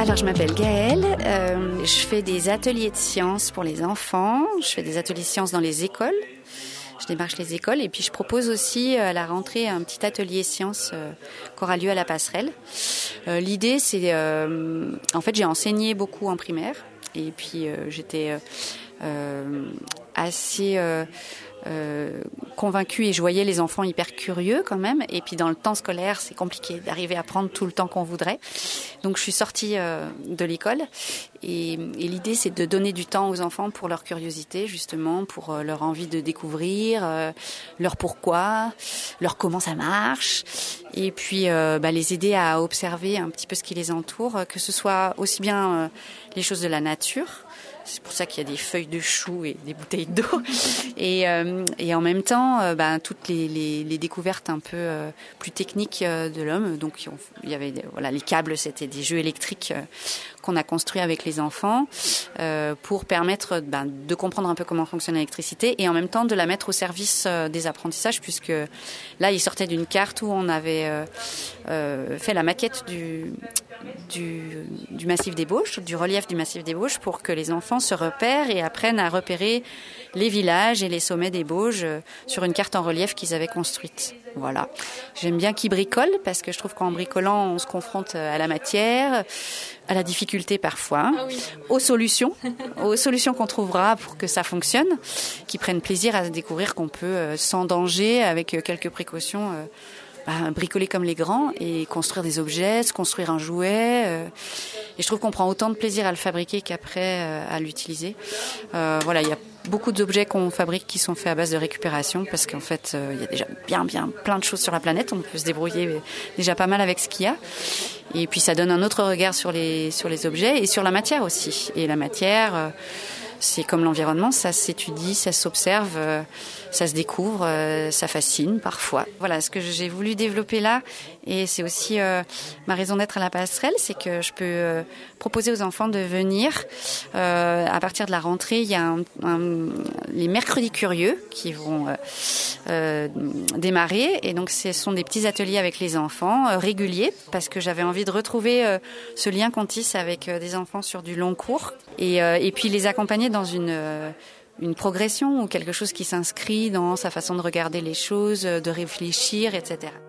Alors, je m'appelle Gaëlle, je fais des ateliers de sciences pour les enfants, je fais des ateliers de sciences dans les écoles, je démarche les écoles et puis je propose aussi à la rentrée un petit atelier sciences qui aura lieu à la Passerelle. L'idée, c'est, en fait, j'ai enseigné beaucoup en primaire et puis j'étais assez... convaincue et je voyais les enfants hyper curieux quand même, et puis dans le temps scolaire c'est compliqué d'arriver à prendre tout le temps qu'on voudrait, donc je suis sortie de l'école et l'idée c'est de donner du temps aux enfants pour leur curiosité, justement pour leur envie de découvrir, leur pourquoi, leur comment ça marche, et puis les aider à observer un petit peu ce qui les entoure, que ce soit aussi bien les choses de la nature. C'est pour ça qu'il y a des feuilles de chou et des bouteilles d'eau. Et en même temps, toutes les découvertes un peu plus techniques de l'homme. Donc, il y avait les câbles, c'était des jeux électriques qu'on a construits avec les enfants pour permettre de comprendre un peu comment fonctionne l'électricité et en même temps de la mettre au service des apprentissages, puisque là, ils sortaient d'une carte où on avait fait la maquette du massif des Bauges, du relief du massif des Bauges, pour que les enfants se repèrent et apprennent à repérer les villages et les sommets des Bauges sur une carte en relief qu'ils avaient construite. Voilà. J'aime bien qu'ils bricolent parce que je trouve qu'en bricolant, on se confronte à la matière, à la difficulté parfois, aux solutions qu'on trouvera pour que ça fonctionne, qu'ils prennent plaisir à découvrir qu'on peut, sans danger, avec quelques précautions, bricoler comme les grands et construire des objets, se construire un jouet. Et je trouve qu'on prend autant de plaisir à le fabriquer qu'après à l'utiliser. Il y a beaucoup d'objets qu'on fabrique qui sont faits à base de récupération parce qu'en fait, il y a déjà bien plein de choses sur la planète. On peut se débrouiller déjà pas mal avec ce qu'il y a. Et puis ça donne un autre regard sur les objets et sur la matière aussi. Et la matière... c'est comme l'environnement, ça s'étudie, ça s'observe, ça se découvre, ça fascine parfois. Voilà, ce que j'ai voulu développer là, et c'est aussi ma raison d'être à la Passerelle, c'est que je peux proposer aux enfants de venir. À partir de la rentrée, il y a les mercredis curieux qui vont démarrer, et donc ce sont des petits ateliers avec les enfants réguliers, parce que j'avais envie de retrouver ce lien qu'on tisse avec des enfants sur du long cours, et puis les accompagner dans une progression ou quelque chose qui s'inscrit dans sa façon de regarder les choses, de réfléchir, etc.